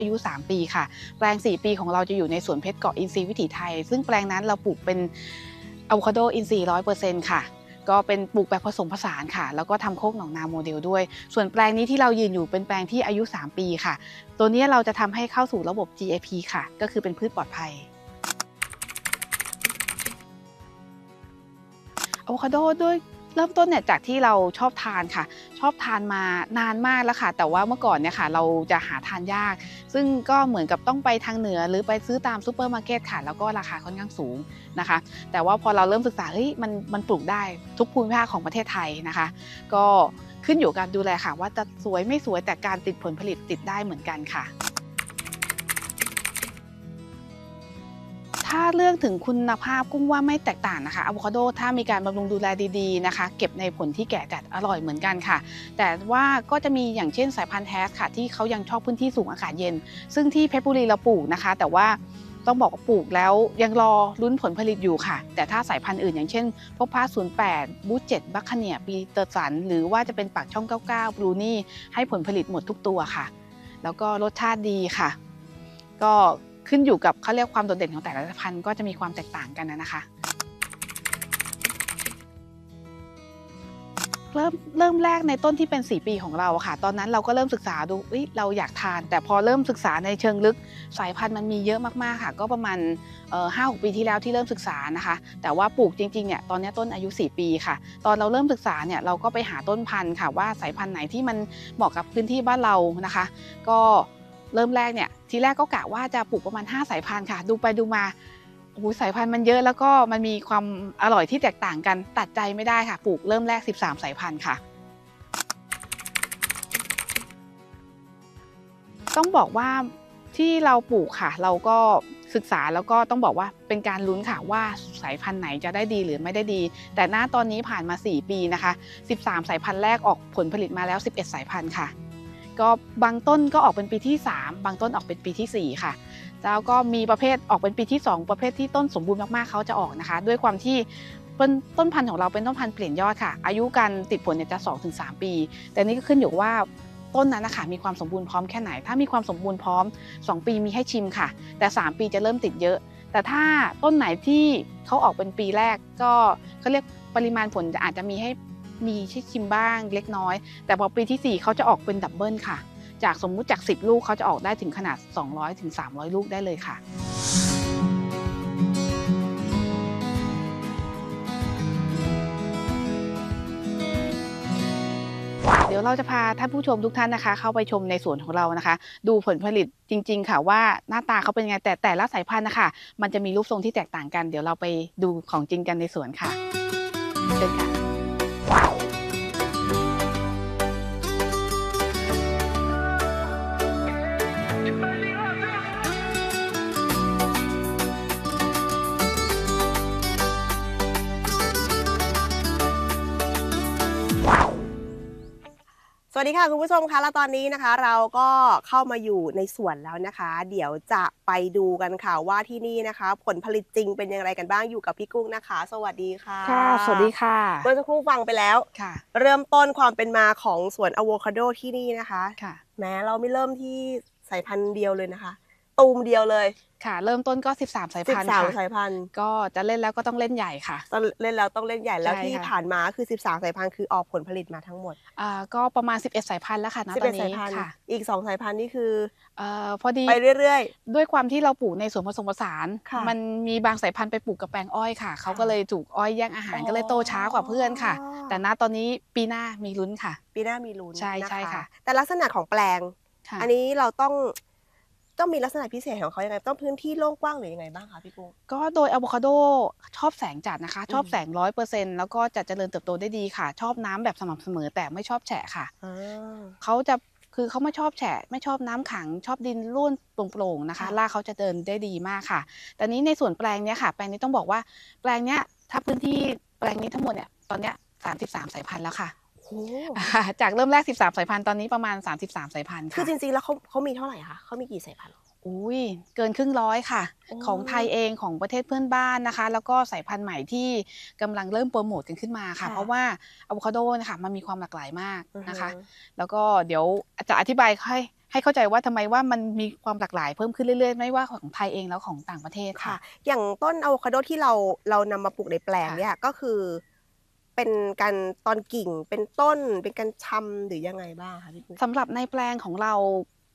อายุ3ปีค่ะแปลง4ปีของเราจะอยู่ในสวนเพชรเกาะอินทรีย์วิถีไทยซึ่งแปลงนั้นเราปลูกเป็นอะโวคาโดอินทรีย์ 100% ค่ะก็เป็นปลูกแบบผสมผสานค่ะแล้วก็ทำโคกหนองนาโมเดลด้วยส่วนแปลงนี้ที่เรายืนอยู่เป็นแปลงที่อายุ3ปีค่ะตัวนี้เราจะทำให้เข้าสู่ระบบ GAP ค่ะก็คือเป็นพืชปลอดภัยอะโวคาโดด้วยเริ่มต้นเนี่ยจากที่เราชอบทานค่ะชอบทานมานานมากแล้วค่ะแต่ว่าเมื่อก่อนเนี่ยค่ะเราจะหาทานยากซึ่งก็เหมือนกับต้องไปทางเหนือหรือไปซื้อตามซูเปอร์มาร์เก็ตค่ะแล้วก็ราคาค่อนข้างสูงนะคะแต่ว่าพอเราเริ่มศึกษาเฮ้ยมันปลูกได้ทุกภูมิภาคของประเทศไทยนะคะก็ขึ้นอยู่กับการดูแลค่ะว่าจะสวยไม่สวยแต่การติดผลผลิตติดได้เหมือนกันค่ะ ถ้าเรื่องถึงคุณภาพกุ้งว่าไม่แตกต่างนะคะอะโวคาโดถ้ามีการบำรุงดูแลดีๆนะคะเก็บในผลที่แก่จัดอร่อยเหมือนกันค่ะแต่ว่าก็จะมีอย่างเช่นสายพันธุ์แทสค่ะที่เขายังชอบพื้นที่สูงอากาศเย็นซึ่งที่เพชรบุรีเราปลูกนะคะแต่ว่าต้องบอกว่าปลูกแล้วยังรอลุ้นผลผลิตอยู่ค่ะแต่ถ้าสายพันธุ์อื่นอย่างเช่นพวกพา08บู7บัคคาเนียปีเตอร์สันหรือว่าจะเป็นปากช่อง99บลูนี่ให้ผลผลิตหมดทุกตัวค่ะแล้วก็รสชาติดีค่ะก็ขึ้นอยู่กับเขาเรียกความโดดเด่นของแต่ละพันธุ์ก็จะมีความแตกต่างกันนะคะเริ่มแรกในต้นที่เป็น4ปีของเราค่ะตอนนั้นเราก็เริ่มศึกษาดูเราอยากทานแต่พอเริ่มศึกษาในเชิงลึกสายพันธุ์มันมีเยอะมากๆค่ะก็ประมาณ5-6 ปีที่แล้วที่เริ่มศึกษานะคะแต่ว่าปลูกจริงๆเนี่ยตอนนี้ต้นอายุ4ปีค่ะตอนเราเริ่มศึกษาเนี่ยเราก็ไปหาต้นพันธุ์ค่ะว่าสายพันธุ์ไหนที่มันเหมาะกับพื้นที่บ้านเรานะคะก็เริ่มแรกเนี่ยทีแรกก็กะว่าจะปลูกประมาณ5 สายพันธุ์ค่ะดูไปดูมาโอ้โฮสายพันธุ์มันเยอะแล้วก็มันมีความอร่อยที่แตกต่างกันตัดใจไม่ได้ค่ะปลูกเริ่มแรก13 สายพันธุ์ค่ะต้องบอกว่าที่เราปลูกค่ะเราก็ศึกษาแล้วก็ต้องบอกว่าเป็นการลุ้นค่ะว่าสายพันธุ์ไหนจะได้ดีหรือไม่ได้ดีแต่ณตอนนี้ผ่านมา4ปีนะคะ13 สายพันธุ์แรกออกผลผลิตมาแล้ว11 สายพันธุ์ค่ะก็บางต้นก็ออกเป็นปีที่3บางต้นออกเป็นปีที่4ค่ะแล้วก็มีประเภทออกเป็นปีที่2ประเภทที่ต้นสมบูรณ์มากๆเขาจะออกนะคะด้วยความที่ต้นพันธุ์ของเราเป็นต้นพันธุ์เปลี่ยนยอดค่ะอายุการติดผลเนี่ยจะ 2-3 ปีแต่นี่ก็ขึ้นอยู่ว่าต้นนั้นนะคะมีความสมบูรณ์พร้อมแค่ไหนถ้ามีความสมบูรณ์พร้อม2 ปีมีให้ชิมค่ะแต่3 ปีจะเริ่มติดเยอะแต่ถ้าต้นไหนที่เขาออกเป็นปีแรกก็เขาเรียกปริมาณผลอาจจะมีให้ชิมบ้างเล็กน้อยแต่พอปีที่4เขาจะออกเป็นดับเบิลค่ะจากสมมุติจาก10 ลูกเขาจะออกได้ถึงขนาด200-300 ลูกได้เลยค่ะเดี๋ยวเราจะพาท่านผู้ชมทุกท่านนะคะเข้าไปชมในสวนของเรานะคะดูผลผลิตจริงๆค่ะว่าหน้าตาเขาเป็นยังไงแต่ละสายพันธุ์นะคะมันจะมีรูปทรงที่แตกต่างกันเดี๋ยวเราไปดูของจริงกันในสวนค่ะเชิญค่ะสวัสดีค่ะคุณผู้ชมคะแล้วตอนนี้นะคะเราก็เข้ามาอยู่ในสวนแล้วนะคะเดี๋ยวจะไปดูกันค่ะว่าที่นี่นะคะผลผลิตจริงเป็นอย่างไรกันบ้างอยู่กับพี่กุ้งนะคะสวัสดีค่ะค่ะสวัสดีค่ะเมื่อสักครู่ฟังไปแล้วค่ะเริ่มต้นความเป็นมาของสวนอะโวคาโดที่นี่นะคะค่ะแม้เราไม่เริ่มที่สายพันธุ์เดียวเลยนะคะตูมเดียวเลยค่ะเริ่มต้นก็13 สายพันธุ์ค่ะ 13 สายพันธุ์ก็จะเล่นแล้วก็ต้องเล่นใหญ่ค่ะตอนเล่นแล้วต้องเล่นใหญ่แล้วที่ใช่ค่ะผ่านมาคือ13 สายพันธุ์คือออกผลผลิตมาทั้งหมดก็ประมาณ11 สายพันธุ์แล้วค่ะณตอน 11 สายนี้พันธุ์ค่ะอีก2 สายพันธุ์นี่คือพอดีไปเรื่อยด้วยความที่เราปลูกในสวนผสมผสานค่ะมันมีบางสายพันธุ์ไปปลูกกับแปลงอ้อยค่ะเขาก็เลยถูกอ้อยแย่งอาหารก็เลยโตช้ากว่าเพื่อนค่ะแต่ณตอนนี้ปีหน้ามีลุ้นค่ะปีหน้ามีลุ้นใช่นะคะค่ะแต่ลักษณะของแปลงค่ะอันนี้เราต้องมีลักษณะพิเศษของเขายังไงต้องพื้นที่โล่งกว้างหรือยังไงบ้างคะพี่กุ้งก็โดยอะโวคาโดชอบแสงจัดนะคะชอบแสง100%แล้วก็จะเจริญเติบโตได้ดีค่ะชอบน้ำแบบสม่ำเสมอแต่ไม่ชอบแฉะค่ะเขาจะคือเขาไม่ชอบแฉะไม่ชอบน้ำขังชอบดินร่วนโปร่งๆนะคะรากเขาจะเดินได้ดีมากค่ะแต่นี้ในส่วนแปลงเนี้ยค่ะแปลงนี้ต้องบอกว่าแปลงเนี้ยถ้าพื้นที่แปลงนี้ทั้งหมดเนี่ยตอนเนี้ย33 สายพันธุ์แล้วค่ะจากเริ่มแรก13 สายพันธุ์ตอนนี้ประมาณ33 สายพันธุ์ค่ะคือจริงๆแล้วเขามีเท่าไหร่คะเขามีกี่สายพันธุ์อุ้ยเกินครึ่งร้อยค่ะของไทยเองของประเทศเพื่อนบ้านนะคะแล้วก็สายพันธุ์ใหม่ที่กำลังเริ่มโปรโมทกันขึ้นมาค่ะเพราะว่าอะโวคาโดนะคะมันมีความหลากหลายมากนะคะแล้วก็เดี๋ยวจะอธิบายให้เข้าใจว่าทำไมว่ามันมีความหลากหลายเพิ่มขึ้นเรื่อยๆไม่ว่าของไทยเองแล้วของต่างประเทศค่ะอย่างต้นอะโวคาโดที่เรานำมาปลูกในแปลงเนี่ยก็คือเป็นการตอนกิ่งเป็นต้นเป็นการชำหรือยังไงบ้างคะพี่ปุ๊กสำหรับในแปลงของเรา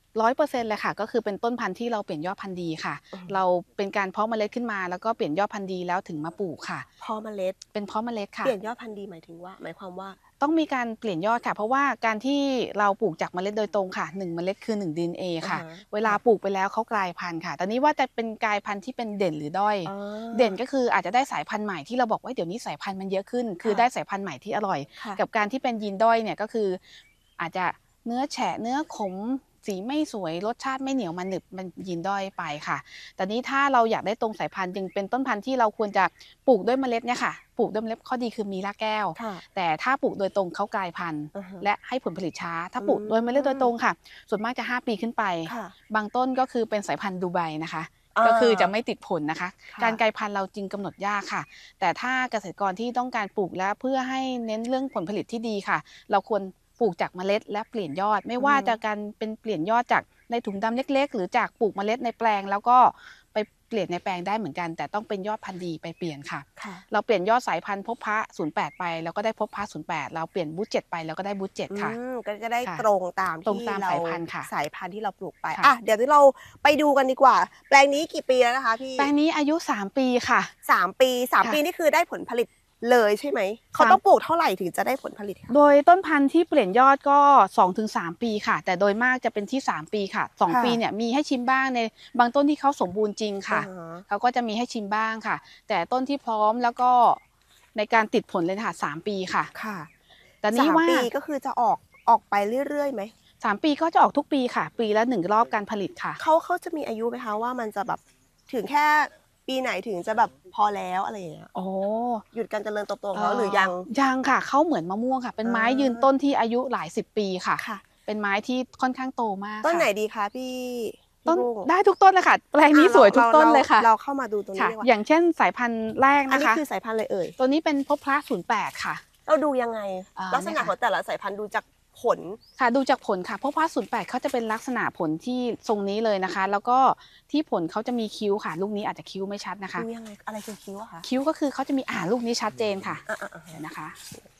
100%เลยค่ะก็คือเป็นต้นพันธุ์ที่เราเปลี่ยนยอดพันธุ์ดีค่ะเราเป็นการเพาะเมล็ดขึ้นมาแล้วก็เปลี่ยนยอดพันธุ์ดีแล้วถึงมาปลูกค่ะเพาะเมล็ดเป็นเพาะเมล็ดค่ะเปลี่ยนยอดพันธุ์ดีหมายความว่าต้องมีการเปลี่ยนยอดค่ะเพราะว่าการที่เราปลูกจากเมล็ดโดยตรงค่ะ1เมล็ดคือ1 DNA ค่ะเวลาปลูกไปแล้วเขากลายพันธุ์ค่ะตอนนี้ว่าจะเป็นกลายพันธุ์ที่เป็นเด่นหรือด้อยเด่นก็คืออาจจะได้สายพันธุ์ใหม่ที่เราบอกว่าเดี๋ยวนี้สายพันธุ์มันเยอะขึ้นคือได้สายพันธุ์ใหม่ที่อร่อยกับการที่เป็นยีนด้อยเนี่ยก็คืออาจจะเนื้อแฉะเนื้อขมสีไม่สวยรสชาติไม่เหนียวมันหนึบมันยีนด้อยไปค่ะแต่นี้ถ้าเราอยากได้ตรงสายพันธุ์จึงเป็นต้นพันธุ์ที่เราควรจะปลูกด้วยเมล็ดเนี่ยค่ะปลูกด้วยเมล็ดข้อดีคือมีรากแก้วแต่ถ้าปลูกโดยตรงเขากลายพันธุ์และให้ผลผลิตช้าถ้าปลูกโดยเมล็ดโดยตรงค่ะส่วนมากจะ5 ปีขึ้นไปบางต้นก็คือเป็นสายพันธุ์ดูไบนะคะก็คือจะไม่ติดผลนะคะการกลายพันธุ์เราจึงกำหนดยากค่ะแต่ถ้าเกษตรกรที่ต้องการปลูกแล้วเพื่อให้เน้นเรื่องผลผลิตที่ดีค่ะเราควรปลูกจากเมล็ดและเปลี่ยนยอดไม่ว่าจะการเป็นเปลี่ยนยอดจากในถุงดำเล็กๆหรือจากปลูกเมล็ดในแปลงแล้วก็ไปเปลี่ยนในแปลงได้เหมือนกันแต่ต้องเป็นยอดพันธุ์ดีไปเปลี่ยนค่ะเราเปลี่ยนยอดสายพันธุ์พบพระ08ไปแล้วก็ได้พบพระ08เราเปลี่ยนบูท7ไปแล้วก็ได้บูท7ค่ะก็จะได้ตรงตามที่เราสายพันธุ์ค่ะสายพันธุ์ที่เราปลูกไปเดี๋ยวเราไปดูกันดีกว่าแปลงนี้กี่ปีแล้วนะคะพี่แปลงนี้อายุ3 ปีค่ะ 3 ปีนี่คือได้ผลผลิตเลยใช่ไหมเขาต้องปลูกเท่าไหร่ถึงจะได้ผลผลิตโดยต้นพันธุ์ที่เปลี่ยนยอดก็ 2-3 ปีค่ะแต่โดยมากจะเป็นที่3 ปีค่ะ2 ปีเนี่ยมีให้ชิมบ้างในบางต้นที่เขาสมบูรณ์จริงค่ะเขาก็จะมีให้ชิมบ้างค่ะแต่ต้นที่พร้อมแล้วก็ในการติดผลเลยค่ะ3 ปีค่ะแต่นี่ว่า3 ปีก็คือจะออกไปเรื่อยๆไหม 3 ปีก็จะออกทุกปีค่ะปีละ1 รอบการผลิตค่ะเขาจะมีอายุไหมคะว่ามันจะแบบถึงแค่ปีไหนถึงจะแบบพอแล้วอะไรอย่างเงี้ยหยุดการเจริญเติบโตของเขาหรือยังค่ะเขาเหมือนมะม่วงค่ะเป็นไม้ยืนต้นที่อายุหลาย10 ปีค่ะเป็นไม้ที่ค่อนข้างโตมากต้นไหนดีคะพี่ต้นได้ทุกต้นเลยค่ะแปลงนี้สวยทุกต้นเลยค่ะเราเข้ามาดูตรงนี้อย่างเช่นสายพันธุ์แรกนะคะอันนี้คือสายพันธุ์อะไรเอ่ยตัวนี้เป็นพบพระ08ค่ะเราดูยังไงลักษณะของแต่ละสายพันธุ์ดูจากผลค่ะดูจากผลค่ะเพราะว่า08เขาจะเป็นลักษณะผลที่ทรงนี้เลยนะคะแล้วก็ที่ผลเขาจะมีคิ้วค่ะลูกนี้อาจจะคิ้วไม่ชัดนะคะคิ้วยังไงอะไรคือคิ้วอะคะคิ้วก็คือเขาจะมีลูกนี้ชัดเจนค่ะนะคะ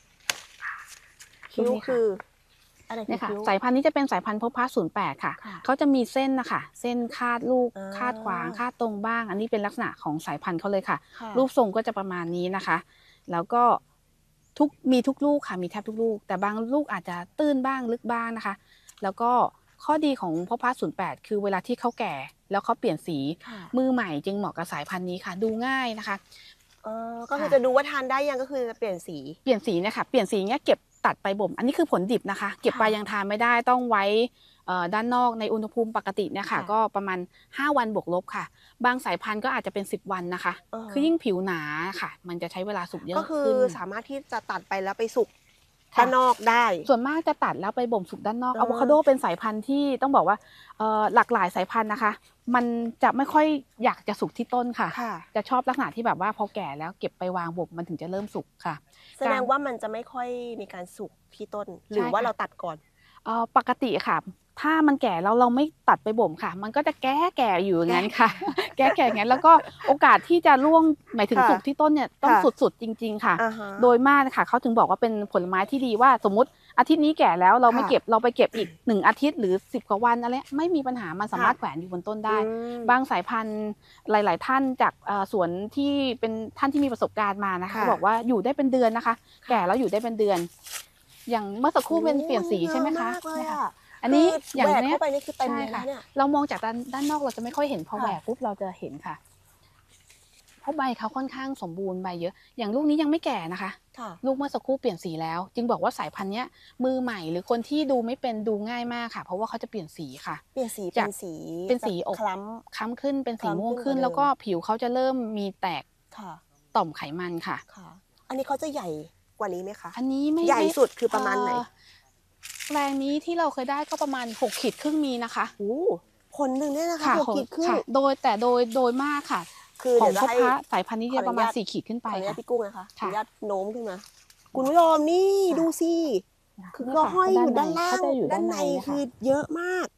คิ้วคืออะไรเนี่ยค่ะสายพันธุ์นี้จะเป็นสายพันธุ์พบพระ08ค่ะเขาจะมีเส้นนะคะเส้นคาดลูกคาดขวางคาดตรงบ้างอันนี้เป็นลักษณะของสายพันธุ์เขาเลยค่ะรูปทรงก็จะประมาณนี้นะคะแล้วก็มีทุกลูกค่ะมีแทบทุกลูกแต่บางลูกอาจจะตื้นบ้างลึกบ้างนะคะแล้วก็ข้อดีของพบพระ08คือเวลาที่เขาแก่แล้วเขาเปลี่ยนสีมือใหม่จึงเหมาะกับสายพันธุ์นี้ค่ะดูง่ายนะคะก็คือจะดูว่าทานได้ยังก็คือจะเปลี่ยนสีเนี่ยค่ะเปลี่ยนสีเนี้ยเก็บตัดไปบ่มอันนี้คือผลดิบนะคะเก็บไปยังทานไม่ได้ต้องไว้ด้านนอกในอุณหภูมิปกติเนี่ยค่ะก็ประมาณ5 วันบวกลบค่ะบางสายพันธุ์ก็อาจจะเป็น10 วันนะคะคือยิ่งผิวหนาค่ะมันจะใช้เวลาสุกเยอะก็คือสามารถที่จะตัดไปแล้วไปสุกด้านนอกได้ส่วนมากจะตัดแล้วไปบ่มสุกด้านนอกอะโวคาโดเป็นสายพันธุ์ที่ต้องบอกว่าหลากหลายสายพันธุ์นะคะมันจะไม่ค่อยอยากจะสุกที่ต้นค่ะจะชอบลักษณะที่แบบว่าพอแก่แล้วเก็บไปวางบ่มมันถึงจะเริ่มสุกค่ะแสดงว่ามันจะไม่ค่อยมีการสุกที่ต้นหรือว่าเราตัดก่อนปกติค่ะถ้ามันแก่แล้วเราไม่ตัดไปบ่มค่ะมันก็จะแก่อยู่อย่างนั้นค่ะแก่อย่างนั้นแล้วก็โอกาสที่จะร่วงหมายถึงสุกที่ต้นเนี่ยต้องสุดจริงๆค่ะโดยมากค่ะเขาถึงบอกว่าเป็นผลไม้ที่ดีว่าสมมติอาทิตย์นี้แก่แล้วเราไม่เก็บเราไปเก็บอีก1 อาทิตย์หรือ10 กว่าวันอะไรไม่มีปัญหามันสามารถแขวนอยู่บนต้นได้บางสายพันธุ์หลายๆท่านจากสวนที่เป็นท่านที่มีประสบการณ์มานะคะบอกว่าอยู่ได้เป็นเดือนนะคะแก่แล้วอยู่ได้เป็นเดือนอย่างเมื่อสักครู่เป็นเปลี่ยนสีใช่ไหมคะอันนี้อย่างนี้เข้าไปนี่คือเต็มเลยค่ะเรามองจากด้านนอกเราจะไม่ค่อยเห็นพอแหวกปุ๊บเราจะเห็นค่ะเพราะใบเขาค่อนข้างสมบูรณ์ใบเยอะอย่างลูกนี้ยังไม่แก่นะคะลูกเมื่อสักครู่เปลี่ยนสีแล้วจึงบอกว่าสายพันธุ์เนี้ยมือใหม่หรือคนที่ดูไม่เป็นดูง่ายมากค่ะเพราะว่าเขาจะเปลี่ยนสีค่ะเปลี่ยนสีเป็นสีอกคล้ำขึ้นเป็นสีม่วงขึ้นแล้วก็ผิวเขาจะเริ่มมีแตกต่อมไขมันค่ะอันนี้เขาจะใหญ่กว่านี้ไหมคะอันนี้ไม่ใหญ่สุดคือประมาณไหนแปลงนี้ที่เราเคยได้ก็ประมาณ6 ขีดครึ่งมีนะคะผลหนึ่งเนี่ยนะคะ6 ขีดครึ่งโดยมากค่ะของพบพระสายพันธุ์นี้จะประมาณ4 ขีดขึ้นไปค่ะพี่กุ้งนะคะขออนุญาตโน้มขึ้นมาคุณผู้ชมนี่ดูสิคือก็ห้อยอยู่ด้านล่างด้านในคือเยอะมาก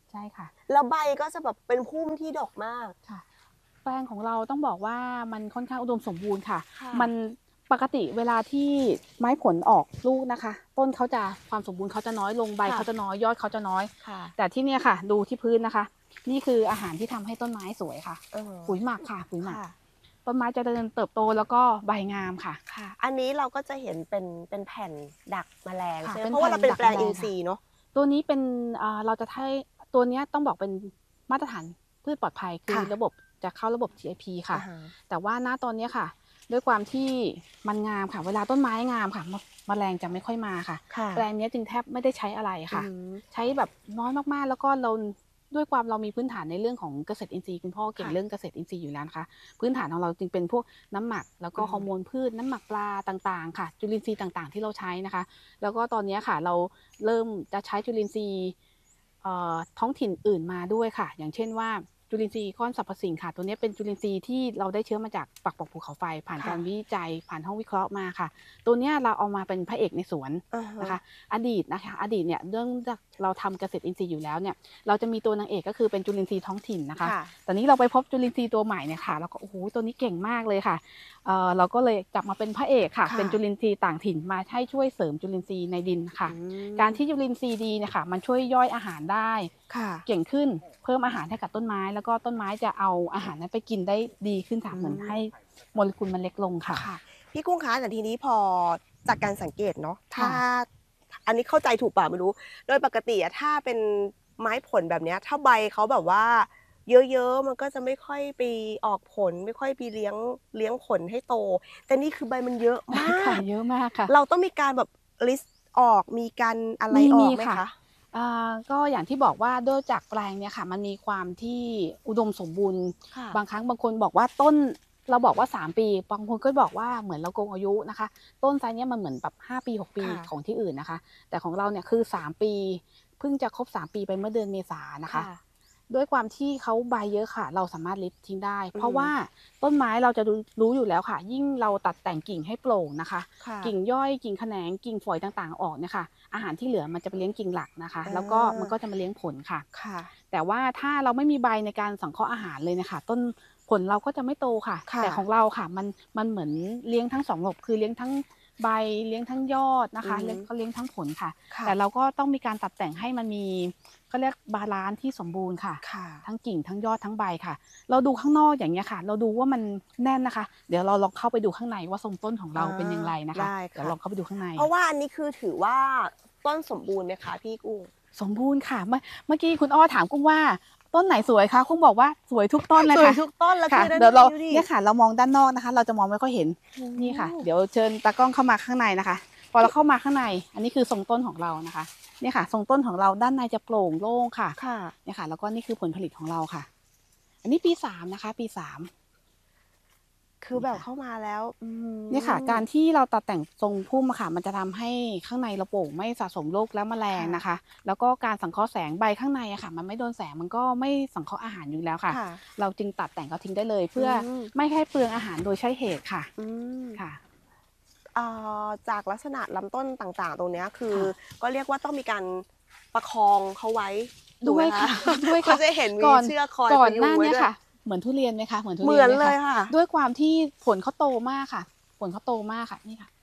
ใช่ค่ะแล้วใบก็จะแบบเป็นพุ่มที่ดกมากค่ะแปลงของเราต้องบอกว่ามันค่อนข้างอุดมสมบูรณ์ค่ะค่ะมันปกติเวลาที่ไม้ผลออกลูกนะคะต้นเขาจะความสมบูรณ์เขาจะน้อยลงใบเขาจะน้อยยอดเขาจะน้อยแต่ที่เนี่ยค่ะดูที่พื้นนะคะนี่คืออาหารที่ทำให้ต้นไม้สวยค่ะปุ๋ยหมักค่ะปุ๋ยหมักต้นไม้จะเดินเติบโตแล้วก็ใบงามค่ะอันนี้เราก็จะเห็นเป็นแผ่นดักแมลงใช่ไหมเพราะว่าเราเป็นแปลงอินทรีย์เนาะตัวนี้เป็นเราจะให้ตัวนี้ต้องบอกเป็นมาตรฐานพืชปลอดภัยคือระบบจะเข้าระบบ GIP ค่ะแต่ว่าณตอนนี้ค่ะด้วยความที่มันงามค่ะเวลาต้นไม้งามค่ะแมลงจะไม่ค่อยมาค่ะแปลงนี้จึงแทบไม่ได้ใช้อะไรค่ะใช้แบบน้อยมากๆแล้วก็เราด้วยความเรามีพื้นฐานในเรื่องของเกษตรอินทรีย์คุณพ่อเก่งเรื่องเกษตรอินทรีย์อยู่แล้วนะคะพื้นฐานของเราจึงเป็นพวกน้ำหมักแล้วก็ฮอร์โมนพืชน้ำหมักปลาต่างๆค่ะจุลินทรีย์ต่างๆที่เราใช้นะคะแล้วก็ตอนนี้ค่ะเราเริ่มจะใช้จุลินทรีย์ท้องถิ่นอื่นมาด้วยค่ะอย่างเช่นว่าจุลินทรีย์ก้อนสรรพสิ่งค่ะตัวนี้เป็นจุลินทรีย์ที่เราได้เชื้อมาจากปักปอกภูเขาไฟผ่านการวิจัยผ่านห้องวิเคราะห์มาค่ะตัวนี้เราเอามาเป็นพระเอกในสวนนะคะอดีตเนี่ยเรื่องเราทำเกษตรอินทรีย์อยู่แล้วเนี่ยเราจะมีตัวนางเอกก็คือเป็นจุลินทรีย์ท้องถิ่นนะคะตอนนี้เราไปพบจุลินทรีย์ตัวใหม่เนี่ยค่ะแล้วก็โอ้โหตัวนี้เก่งมากเลยค่ะเราก็เลยกลับมาเป็นพระเอกค่ะเป็นจุลินทรีย์ต่างถิ่นมาให้ช่วยเสริมจุลินทรีย์ในดินค่ะการที่จุลินทรีย์ดีเนี่ยค่ะมันช่วยย่อยอาหารได้เก่งขึ้นเพิ่มอาหารให้กับต้นไม้แล้วก็ต้นไม้จะเอาอาหารนั้นไปกินได้ดีขึ้นค่ะเหมือนให้โมเลกุลมันเล็กลงค่ะพี่กุ้งคะแต่ทีนี้พอจากการสังเกตเนาะถ้าอันนี้เข้าใจถูกป่ะไม่รู้โดยปกติถ้าเป็นไม้ผลแบบนี้ถ้าใบเขาแบบว่าเยอะๆมันก็จะไม่ค่อยไปออกผลไม่ค่อยไปเลี้ยงผลให้โตแต่นี่คือใบมันเยอะมากเยอะมากค่ะเราต้องมีการแบบลิสต์ออกมีการอะไรออกไหมคะก็อย่างที่บอกว่าด้วยจากแปลงเนี่ยค่ะมันมีความที่อุดมสมบูรณ์บางครั้งบางคนบอกว่าต้นเราบอกว่า3ปีบางคนก็บอกว่าเหมือนเราโกงอายุนะคะต้นไซส์นี้มันเหมือนแบบ5ปี6ปีของที่อื่นนะคะแต่ของเราเนี่ยคือ3ปีเพิ่งจะครบ3ปีไปเมื่อเดือนเมษายนนะคะด้วยความที่เขาใบเยอะค่ะเราสามารถลิฟทิ้งได้เพราะว่าต้นไม้เราจะรู้อยู่แล้วค่ะยิ่งเราตัดแต่งกิ่งให้โปร่งนะคะกิ่งย่อยกิ่งแขนงกิ่งฝอยต่างๆออกเนี่ยค่ะอาหารที่เหลือมันจะไปเลี้ยงกิ่งหลักนะคะแล้วก็มันก็จะมาเลี้ยงผลค่ะแต่ว่าถ้าเราไม่มีใบในการสังเคราะห์อาหารเลยนะคะต้นผลเราก็จะไม่โตค่ะแต่ของเราค่ะมันเหมือนเลี้ยงทั้ง2ระบบคือเลี้ยงทั้งใบเลี้ยงทั้งยอดนะคะเลี้ยงทั้งผลค่ะแต่เราก็ต้องมีการตัดแต่งให้มันมีเขาเรียกบาลานซ์ที่สมบูรณ์ค่ะทั้งกิ่งทั้งยอดทั้งใบค่ะเราดูข้างนอกอย่างเงี้ยค่ะเราดูว่ามันแน่นนะคะเดี๋ยวเราลองเข้าไปดูข้างในว่าทรงต้นของเราเป็นอย่างไรนะคะเดี๋ยวลองเข้าไปดูข้างในเพราะว่าอันนี้คือถือว่าต้นสมบูรณ์ไหมคะพี่กุ้งสมบูรณ์ค่ะเมื่อกี้คุณอ้อถามกุ้งว่าต้นไหนสวยคะกุ้งบอกว่าสวยทุกต้นเลยค่ะสวยทุกต้นแล้วคือเดี๋ยวเราเนี่ยค่ะเรามองด้านนอกนะคะเราจะมองไม่ค่อยเห็นนี่ค่ะเดี๋ยวเชิญตากล้องเข้ามาข้างในนะคะพอเราเข้ามาข้างในอันนี้คือทรงต้นของเรานะคะเนี่ยค่ะทรงต้นของเราด้านในจะโปร่งโล่งค่ะเนี่ยค่ะแล้วก็นี่คือผลผลิตของเราค่ะอันนี้ปี3นะคะปี3 คือแบบเข้ามาแล้วเนี่ยค่ะการที่เราตัดแต่งทรงพุ่มค่ะมันจะทำให้ข้างในเราโปร่งไม่สะสมโรคและแมลงนะคะแล้วก็การสังเคราะห์แสงใบข้างในอะค่ะมันไม่โดนแสงมันก็ไม่สังเคราะห์อาหารอยู่แล้วค่ะเราจึงตัดแต่งเขาทิ้งได้เลยเพื่อไม่ให้เปลืองอาหารโดยใช่เหตุค่ะค่ะจากลักษณะลำต้นต่างๆตรงนี้คือก็เรียกว่าต้องมีการประคองเขาไว้ด้วยค่ะเขาจะเห็นมีเชือกคอยก่อนหน้านี้ค่ะเหมือนทุเรียนไหมคะเหมือนทุเรียนเลยค่ะด้วยความที่ผลเขาโตมากค่ะผลเขาโตมากค่ะนี่ค่ะ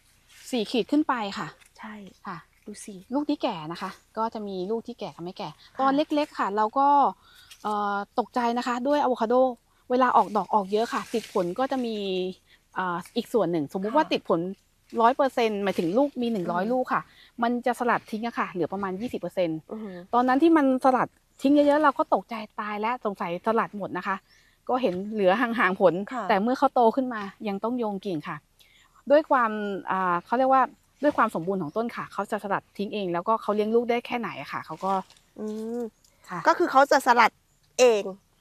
4 ขีดขึ้นไปค่ะใช่ค่ะดูสิลูกที่แก่นะคะก็จะมีลูกที่แก่กับไม่แก่ตอนเล็กๆค่ะเราก็ตกใจนะคะด้วยอะโวคาโดเวลาออกดอกออกเยอะค่ะติดผลก็จะมีอีกส่วนหนึ่งสมมุติว่าติดผล100%หมายถึงลูกมี100ลูกค่ะมันจะสลัดทิ้งอะค่ะเหลือประมาณ20%ตอนนั้นที่มันสลัดทิ้งเยอะๆเราก็ตกใจตายแล้วสงสัยสลัดหมดนะคะก็เห็นเหลือห่างๆผลแต่เมื่อเขาโตขึ้นมายังต้องโยงกิ่งค่ะด้วยความเขาเรียกว่าด้วยความสมบูรณ์ของต้นค่ะเขาจะสลัดทิ้งเองแล้วก็เขาเลี้ยงลูกได้แค่ไหนค่ะเขาก็ก็คือเขาจะสลัดเอง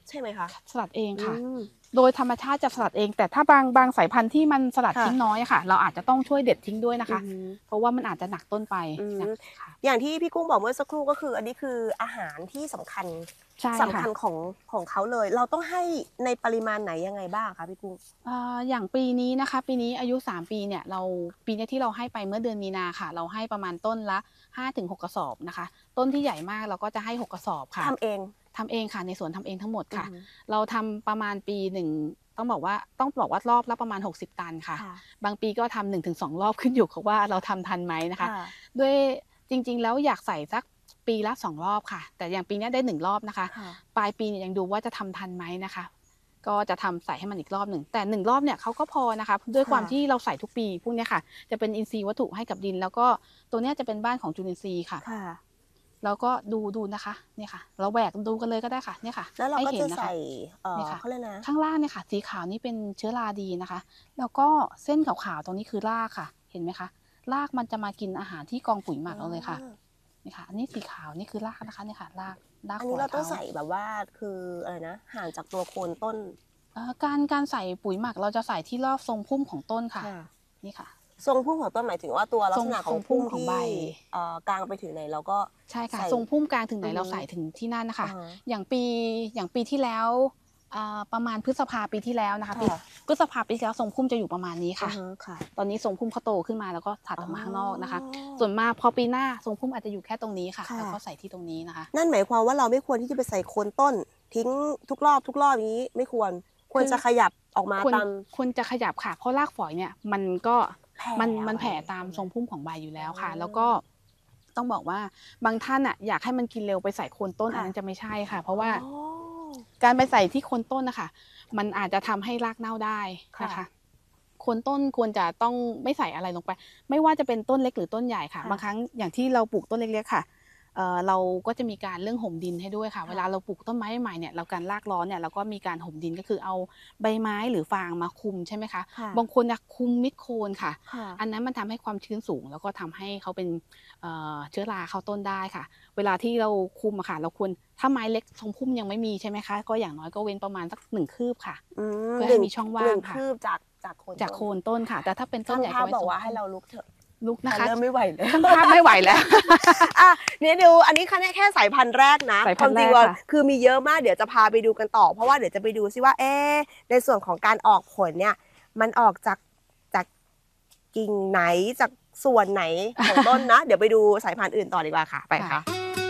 ใช่ไหมคะสลัดเองค่ะอืมโดยธรรมชาติจะสลัดเอง แต่ถ้าบางสายพันธุ์ที่มันสลัดค่ะทิ้งน้อยอะค่ะ เราอาจจะต้องช่วยเด็ดทิ้งด้วยนะคะอือฮึเพราะว่ามันอาจจะหนักต้นไปอืมนะคะอย่างที่พี่กุ้งบอกเมื่อสักครู่ก็คือ อันนี้คืออาหารที่สำคัญใช่สำค่ะคัญของเขาเลย เราต้องให้ในปริมาณไหนยังไงบ้างคะพี่กุ้ง? อย่างปีนี้นะคะ ปีนี้อายุ 3 ปีเนี่ย ปีนี้ที่เราให้ไปเมื่อเดือนมีนาค่ะ เราให้ประมาณต้นละ 5-6 กระสอบนะคะ ต้นที่ใหญ่มากเราก็จะให้ 6 กระสอบค่ะทำเองทำเองค่ะ ในสวนทำเองทั้งหมดอือค่ะฮึเราทำประมาณปีหนึ่ง ต้องบอกว่ารอบละประมาณ 60 ตันค่ะค่ะบางปีก็ทำ 1-2 รอบ ขึ้นอยู่กับว่าเราทำทันไหมนะคะค่ะด้วยจริง ๆ แล้วอยากใส่สักปีละ 2 รอบค่ะ แต่อย่างปีนี้ได้ 1 รอบนะคะค่ะปลายปีเนี่ยยังดูว่าจะทำทันไหมนะคะ ก็จะทำใส่ให้มันอีกรอบหนึ่ง แต่ 1 รอบเนี่ยเขาก็พอนะคะ ด้วยความค่ะที่เราใส่ทุกปีพวกเนี้ยค่ะ จะเป็นอินทรีย์วัตถุให้กับดิน แล้วก็ตัวเนี้ยจะเป็นบ้านของจุลินทรีย์ค่ะค่ะแล้วก็ดูนะคะ เนี่ยค่ะ เราแหวกดูกันเลยก็ได้ค่ะ เนี่ยค่ะแล้วเราให้ก็เห็จะนนะใสคะ่เนี่ยค่ะเขาเรียกนะข้างล่างเนี่ยค่ะ สีขาวนี่เป็นเชื้อราดีนะคะ แล้วก็เส้นขาวๆตรงนี้คือรากค่ะ เห็นไหมคะ รากมันจะมากินอาหารที่กองปุ๋ยหมักเราเลยค่ะ นี่ค่ะ อันนี้สีขาวนี่คือรากนะคะ เนี่ยค่ะ รากอันนี้เราต้องใส่แบบว่า คืออะไรนะ ห่างจากตัวโคนต้นการใส่ปุ๋ยหมักเราจะใส่ที่รอบทรงพุ่มของต้นค่ะค่ะนี่ค่ะทรงพุ่มของต้นหมายถึงว่าตัวลักษณะของพุ่มของที่ใบกลางไปถึงไหนเราก็ใช่ค่ะใส่ทรงพุ่มกลางถึงไหนอือฮึเราใส่ถึงที่นั่นน่ะค่ะอะฮะอย่างปีที่แล้วประมาณพฤษภาปีที่แล้วนะคะค่ะพฤษภาปีที่แล้วทรงพุ่มจะอยู่ประมาณนี้อืค่ะอฮึ ค่ะตอนนี้ทรงพุ่มเขาโตขึ้นมาแล้วก็ถัดออกมาข้างนอกนะคะอ๋อส่วนมากพอปีหน้าทรงพุ่มอาจจะอยู่แค่ตรงนี้ค่ะค่ะแล้วก็ใส่ที่ตรงนี้นะคะนั่นหมายความว่าเราไม่ควรที่จะไปใส่โคนต้น ทิ้งทุกรอบอย่างนี้ไม่ควร ควรคือจะขยับออกมาควรตามควรจะขยับค่ะ เพราะรากฝอยเนี่ยมันก็แผ่มันแผ่ออกมาตามทรงพุ่มของใบอยู่แล้วค่ะอ๋อแล้วก็ต้องบอกว่าบางท่านน่ะอยากให้มันกินเร็วไปใส่โคนต้นค่ะอันนั้นจะไม่ใช่ค่ะ เพราะว่าอ๋อการไปใส่ที่โคนต้นน่ะค่ะ มันอาจจะทำให้รากเน่าได้นะค่ะคะ โคนต้นควรจะต้องไม่ใส่อะไรลงไป ไม่ว่าจะเป็นต้นเล็กหรือต้นใหญ่ค่ะค่ะบางครั้งอย่างที่เราปลูกต้นเล็กๆค่ะ เราก็จะมีการเรื่องห่มดินให้ด้วยค่ะค่ะเวลาเราปลูกต้นไม้ใหม่ๆเนี่ย เราการรากร้อนเนี่ยเราก็มีการห่มดิน ก็คือเอาใบไม้หรือฟางมาคลุมใช่ไหมคะค่ะบางคนน่ะคลุมมิดโคนค่ะค่ะอันนั้นมันทำให้ความชื้นสูง แล้วก็ทำให้เขาเป็นเชื้อราเข้าต้นได้ค่ะ เวลาที่เราคลุมอะค่ะ เราควรถ้าไม้เล็กทรงพุ่มยังไม่มีใช่ไหมคะ ก็อย่างน้อยก็เว้นประมาณสัก 1 คืบค่ะอืมเพื่อให้มีช่องว่าง 1 ค่ะคืบจากโคนจากโคนต้นค่ะ แต่ถ้าเป็นต้ช่าน งใหญ่ภาพก็ไว้บอกว่าทรงให้เราลุกเถอะลุกนะคะเริ่มไม่ไหวแล้วช่างภาพไม่ไหวแล้วอ่ะเนี่ยดูอันนี้แค่สายพันธุ์แรกนะสายคพันวามธุ์จริงแรกว่าค่ะคือมีเยอะมากเดี๋ยวจะพาไปดูกันต่อ เพราะว่าเดี๋ยวจะไปดูซิว่าในส่วนของการออกผลเนี่ย มันออกจากกิ่งไหนจากส่วนไหนของต้นนะ เดี๋ยวไปดูสายพันธุ์อื่นต่อดีกว่าค่ะ ไปค่ะ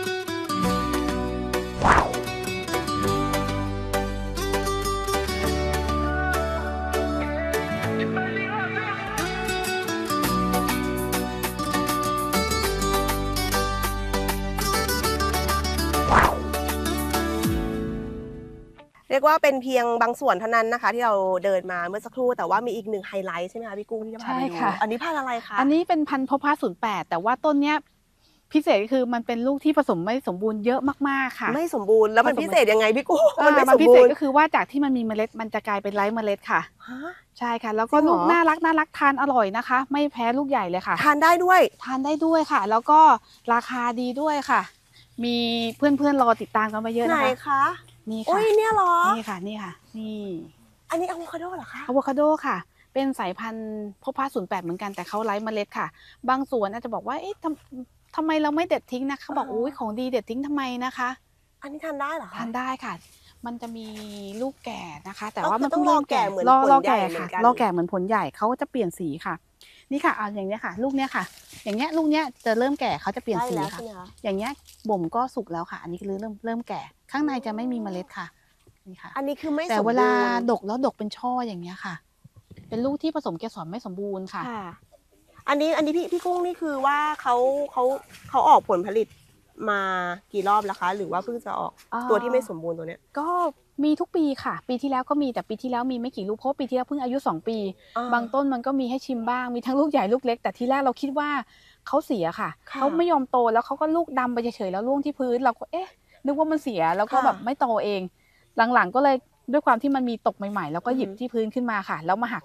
เรียกว่าเป็นเพียงบางส่วนเท่านั้นนะคะ ที่เราเดินมาเมื่อสักครู่ แต่ว่ามีอีก1ไฮไลท์ใช่ไหมคะพี่กุ้งที่จะพาไปดูใช่ค่ะอันนี้พันธุ์อะไรคะอันนี้เป็นพันธุ์พบพา08 แต่ว่าต้นเนี้ยพิเศษก็คือมันเป็นลูกที่ผสมไม่สมบูรณ์เยอะมากๆค่ะไม่สมบูรณ์แล้วมันพิเศษยังไงพี่กุ้งมันไม่มัสนมพิบูเศษรณ์ก็คือว่าจากที่มันมีเมล็ดมันจะกลายเป็นไร้เมล็ดค่ะฮะใช่ค่ะ แล้วก็จริงเหรอลูกน่ารักทานอร่อยนะคะ ไม่แพ้ลูกใหญ่เลยค่ะทานได้ด้วยทานได้ด้วยค่ะ แล้วก็ราคาดีด้วยค่ะ มีเพื่อนๆรอติดตามกันมาเยอะไหนนะคะคะนี่โอ้ค่ะยเนี่ยเหรอนี่ค่ะนี่ค่ะ นี่อันนี้อะโวคาโดเหรอคะอะโวคาโดค่ะ เป็นสายพันธุ์พบพา08เหมือนกันแต่เขาไร้เมล็ดค่ะ บางสวนอาจจะบอกว่าเอ๊ะทำไมเราไม่เด็ดทิ้งนะเขาบอกอุ้ยของดีเด็ดทิ้งทำไมนะคะอันนี้ทานได้เหรอคะทานได้ค่ะ มันจะมีลูกแก่นะคะ แต่ก็ว่าคือมันต้องรอแก่เหมือนรอผลใหญ่แก่เหมือค่ะนกันรอแก่เหมือนผลใหญ่เขาจะเปลี่ยนสีค่ะ นี่ค่ะเอาอย่างเนี้ยค่ะ ลูกเนี้ยค่ะ อย่างเงี้ยลูกเนี้ยจะเริ่มแก่เขาจะเปลี่ยนได้สีแล้วค่ะใช่ไหมคะอย่างเงี้ยบ่มก็สุกแล้วค่ะ อันนี้คือเริ่มแก่ ข้างในจะไม่มีเมล็ดค่ะนี่ค่ะอันนี้คือไม่สมบูรณ์แต่เวลาดกแล้วดกเป็นช่ออย่างเงี้ยค่ะ เป็นลูกที่ผสมเกสรไม่สมบูรณ์ค่ะค่ะ อันนี้พี่กุ้งนี่คือว่าเขาออกผลผลิตมากี่รอบแล้วคะ หรือว่าเพิ่งจะออกตัวที่ไม่สมบูรณ์ตัวเนี้ยก็มีทุกปีค่ะ ปีที่แล้วก็มีแต่ปีที่แล้วมีไม่กี่ลูกเพราะปีที่แล้วเพิ่งอายุ2 ปี บางต้นมันก็มีให้ชิมบ้างมีทั้งลูกใหญ่ลูกเล็ก แต่ที่แรกเราคิดว่าเขาเสียค่ะค่ะเขาไม่ยอมโตแล้วเขาก็ลูกดำไปเฉยๆแล้วร่วงที่พื้นเราก็เอ๊ะนึกว่ามันเสียแล้วก็ค่ะแบบไม่โตเอง หลังๆก็เลยด้วยความที่มันมีตกใหม่ๆแล้วก็หยิบที่พื้นขึ้นมาค่ะ แล้วมาหัก